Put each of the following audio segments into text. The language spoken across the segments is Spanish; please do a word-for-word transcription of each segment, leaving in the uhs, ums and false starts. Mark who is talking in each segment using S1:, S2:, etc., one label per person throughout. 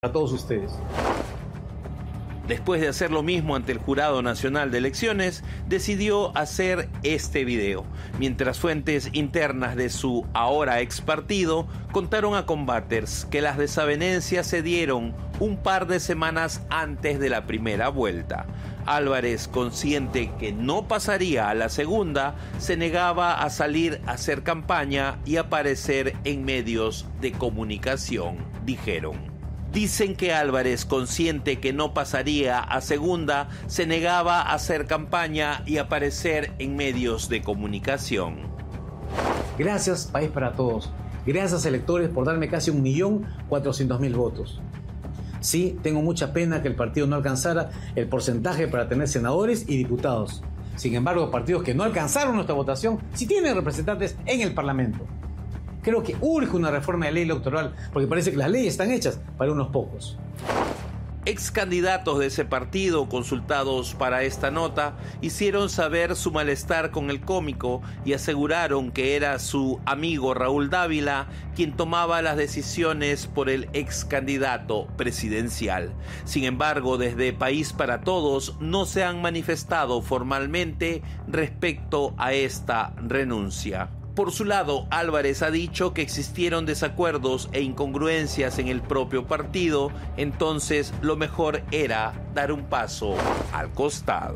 S1: A todos ustedes.
S2: Después de hacer lo mismo ante el Jurado Nacional de Elecciones, decidió hacer este video, mientras fuentes internas de su ahora ex partido contaron a Combaters que las desavenencias se dieron un par de semanas antes de la primera vuelta. Álvarez, consciente que no pasaría a la segunda, se negaba a salir a hacer campaña y aparecer en medios de comunicación, dijeron. Dicen que Álvarez, consciente que no pasaría a segunda, se negaba a hacer campaña y aparecer en medios de comunicación.
S1: Gracias, País para Todos. Gracias, electores, por darme casi un millón cuatrocientos mil votos. Sí, tengo mucha pena que el partido no alcanzara el porcentaje para tener senadores y diputados. Sin embargo, partidos que no alcanzaron nuestra votación sí tienen representantes en el Parlamento. Creo que urge una reforma de ley electoral, porque parece que las leyes están hechas para unos pocos.
S2: Ex candidatos de ese partido, consultados para esta nota, hicieron saber su malestar con el cómico y aseguraron que era su amigo Raúl Dávila quien tomaba las decisiones por el ex candidato presidencial. Sin embargo, desde País para Todos no se han manifestado formalmente respecto a esta renuncia. Por su lado, Álvarez ha dicho que existieron desacuerdos e incongruencias en el propio partido, entonces lo mejor era dar un paso al costado.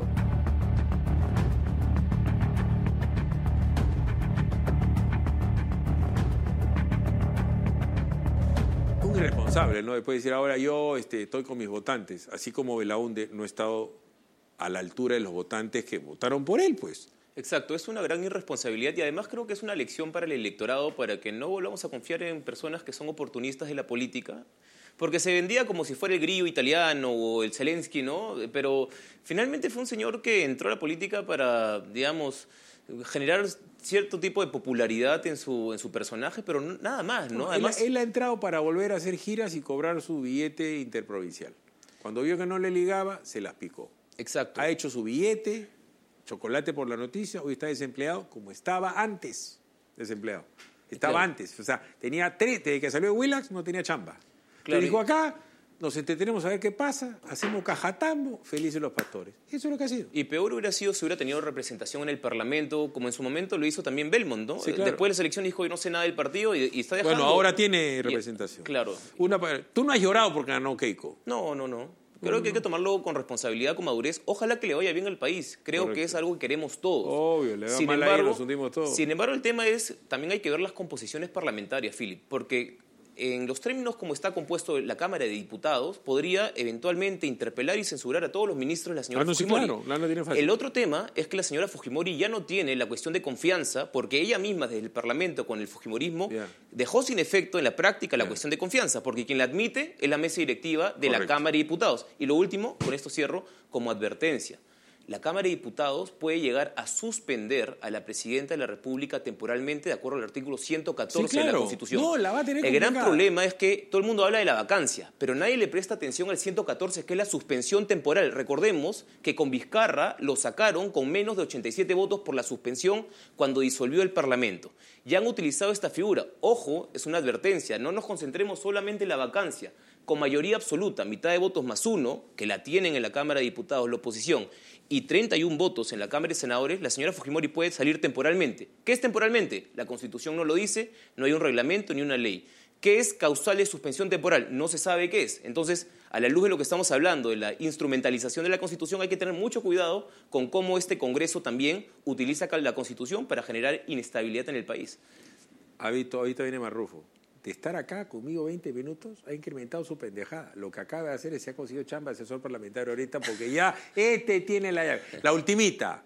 S3: Un irresponsable, ¿no? Después de decir, ahora yo este, estoy con mis votantes, así como Belaúnde no ha estado a la altura de los votantes que votaron por él, pues.
S4: Exacto, es una gran irresponsabilidad y además creo que es una lección para el electorado para que no volvamos a confiar en personas que son oportunistas de la política, porque se vendía como si fuera el Grillo italiano o el Zelensky, ¿no? Pero finalmente fue un señor que entró a la política para, digamos, generar cierto tipo de popularidad en su, en su personaje, pero nada más, ¿no?
S3: Además, él, él ha entrado para volver a hacer giras y cobrar su billete interprovincial. Cuando vio que no le ligaba, se las picó.
S4: Exacto.
S3: Ha hecho su billete, chocolate por la noticia, hoy está desempleado como estaba antes desempleado. Estaba claro. antes, o sea, tenía tres, desde que salió de Willax no tenía chamba. Claro. Le dijo acá, nos entretenemos a ver qué pasa, hacemos cajatambo, felices los pastores. Eso es lo que ha sido.
S4: Y peor hubiera sido si hubiera tenido representación en el Parlamento, como en su momento lo hizo también Belmont, ¿no?
S3: Sí, claro.
S4: Después de la selección dijo que no sé nada del partido y, y está dejando...
S3: Bueno, ahora tiene representación.
S4: Y, claro.
S3: Una, tú no has llorado porque ganó Keiko.
S4: No, no, no. Creo que hay que tomarlo con responsabilidad, con madurez. Ojalá que le vaya bien al país. Creo Correcto. Que es algo que queremos todos.
S3: Obvio, le va
S4: sin
S3: mal
S4: embargo,
S3: ahí, nos hundimos todos.
S4: Sin embargo, el tema es, también hay que ver las composiciones parlamentarias, Philip, porque en los términos como está compuesto la Cámara de Diputados, podría eventualmente interpelar y censurar a todos los ministros de la señora
S3: ah, no,
S4: Fujimori.
S3: Sí, claro, la no tiene fácil.
S4: El otro tema es que la señora Fujimori ya no tiene la cuestión de confianza, porque ella misma desde el Parlamento con el Fujimorismo yeah. dejó sin efecto en la práctica la yeah. cuestión de confianza, porque quien la admite es la mesa directiva de Correcto. La Cámara de Diputados. Y lo último, con esto cierro, como advertencia. La Cámara de Diputados puede llegar a suspender a la Presidenta de la República temporalmente de acuerdo al artículo ciento catorce sí, claro. de la Constitución.
S3: No, la va a tener
S4: el
S3: complicada.
S4: gran problema es que todo el mundo habla de la vacancia, pero nadie le presta atención al ciento catorce, que es la suspensión temporal. Recordemos que con Vizcarra lo sacaron con menos de ochenta y siete votos por la suspensión cuando disolvió el Parlamento. Ya han utilizado esta figura. Ojo, es una advertencia, no nos concentremos solamente en la vacancia. Con mayoría absoluta, mitad de votos más uno, que la tienen en la Cámara de Diputados la oposición, y treinta y uno votos en la Cámara de Senadores, la señora Fujimori puede salir temporalmente. ¿Qué es temporalmente? La Constitución no lo dice, no hay un reglamento ni una ley. ¿Qué es causal de suspensión temporal? No se sabe qué es. Entonces, a la luz de lo que estamos hablando, de la instrumentalización de la Constitución, hay que tener mucho cuidado con cómo este Congreso también utiliza la Constitución para generar inestabilidad en el país.
S3: Ahorita, ahorita viene Marrufo. De estar acá conmigo veinte minutos, ha incrementado su pendejada. Lo que acaba de hacer es que se ha conseguido chamba de asesor parlamentario ahorita porque ya este tiene la llave. La ultimita.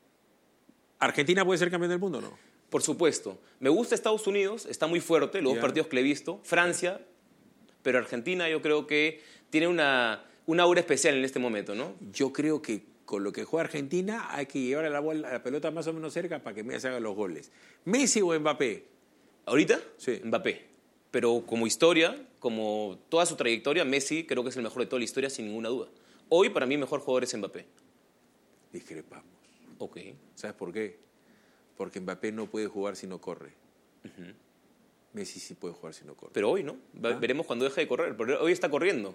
S3: ¿Argentina puede ser campeón del mundo o no?
S4: Por supuesto. Me gusta Estados Unidos, está muy fuerte, los yeah. dos partidos que le he visto. Francia, pero Argentina yo creo que tiene una, una aura especial en este momento, ¿no?
S3: Yo creo que con lo que juega Argentina hay que llevar a la, bola, a la pelota más o menos cerca para que Messi haga los goles. ¿Messi o Mbappé?
S4: ¿Ahorita?
S3: Sí.
S4: Mbappé. Pero como historia, como toda su trayectoria, Messi creo que es el mejor de toda la historia, sin ninguna duda. Hoy, para mí, el mejor jugador es Mbappé.
S3: Discrepamos.
S4: Ok.
S3: ¿Sabes por qué? Porque Mbappé no puede jugar si no corre.
S4: Uh-huh.
S3: Messi sí puede jugar si no corre.
S4: Pero hoy, ¿no? ¿Ah? Veremos cuando deje de correr. Pero hoy está corriendo.